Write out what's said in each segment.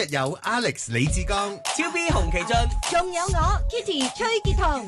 有 Alex 李志剛、 超 B 洪其俊， 仲有我 Kitty 崔潔彤。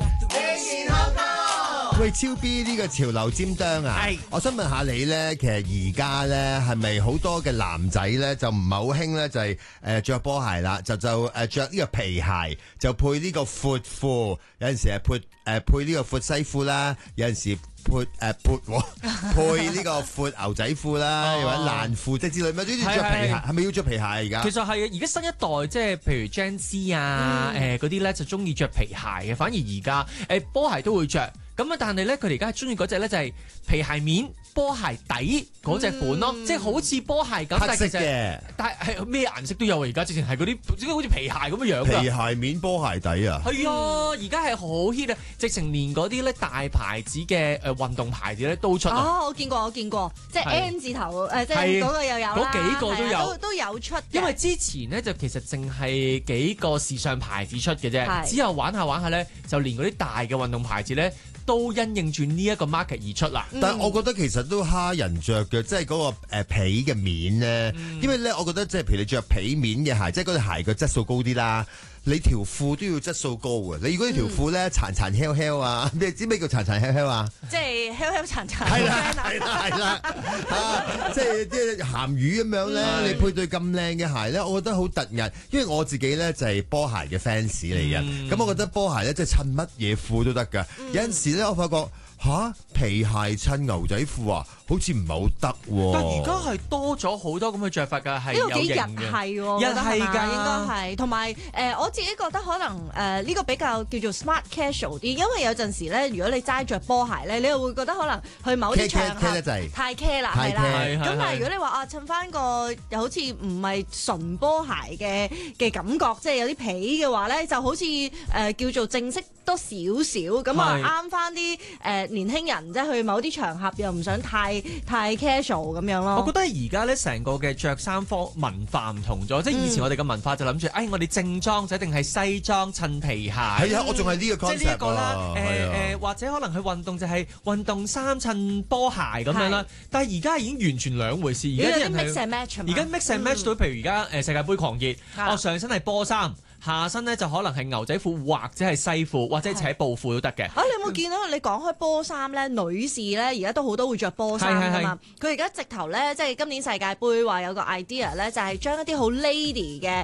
喂，超 B 呢個潮流尖端啊！ 係我想問下你咧，其實而家咧係咪好多嘅男仔咧就唔係好興咧，就係着波鞋啦，就着呢個皮鞋，就配呢個闊褲，有陣時係配呢個闊西褲啦，有陣時配呢個闊牛仔褲啦，又或者爛褲即係之類，咪總之着皮鞋，係咪要着皮鞋而家？ 其實係啊，而家新一代即係譬如 Gen Z 啊，嗰啲咧就中意着皮鞋嘅，反而而家波鞋都會着。咁啊，但係咧，佢哋而家係中意嗰隻咧，就係皮鞋面、波鞋底嗰隻款咯，即係好似波鞋咁， 黑色嘅， 但係咩顏色都有啊！而家直情係嗰啲好似皮鞋咁樣樣㗎。 皮鞋面、波鞋底啊！ 係啊，而家係好 hit 啊！直情連嗰啲咧大牌子嘅運動牌子咧都出啊！ 哦，我見過，即係 N 字頭即係嗰個又有啦， 嗰幾個都有出。 因為之前咧就其實淨係幾個時尚牌子出嘅啫，之後玩下咧，就連嗰啲大嘅運動牌子咧，都因應住呢一個 market 而出啦。 但係我覺得其實都蝦人着嘅，即係嗰個皮嘅面咧，因為咧我覺得即係譬如你着皮面嘅鞋，即係嗰對鞋嘅質素高啲啦。你條褲都要質素高嘅，你如果呢條褲咧殘殘翹翹啊，你知咩叫殘殘翹翹啊？ 即係翹翹殘殘。 係啦，即係啲鹹魚咁樣咧，你配對咁靚嘅鞋咧，我覺得好突兀，因為我自己咧就係波鞋嘅 fans 嚟嘅，咁我覺得波鞋咧即係襯乜嘢褲都得㗎，有陣時咧我發覺皮鞋襯牛仔褲啊，好似唔係好得喎。 但而家係多咗好多咁嘅着法㗎，係有型嘅。 呢個幾日係喎， 日係㗎， 應該係。同埋我自己覺得可能呢個比較叫做 smart casual 啲，因為有陣時咧，如果你齋着波鞋咧，你又會覺得可能去某啲場合太 care 啦，係啦。咁但係如果你話襯翻個又好似唔係純波鞋嘅感覺，即係有啲皮嘅話咧，就好似叫做正式多少少咁啊，啱翻啲年輕人即係去某啲場合又唔想太 casual 咁樣咯。 我覺得而家咧成個嘅着衫科文化唔同咗，即係以前我哋嘅文化就諗住，我哋正裝就一定係西裝襯皮鞋。 係啊，我仲係呢個 concept 即係呢個啦。或者可能去運動就係運動衫襯波鞋咁樣啦。但係而家已經完全兩回事。而家啲人 mix and match 而家 mix and match 到，譬如而家世界盃狂熱，我上身係波衫。下身咧就可能係牛仔褲或者係西褲或者扯布褲都得嘅。 你有冇見到你講開波衫咧？女士咧而家都好多會着波衫㗎嘛。佢而家直頭咧，即係今年世界盃話有個 idea 咧，就係將一啲好 lady 嘅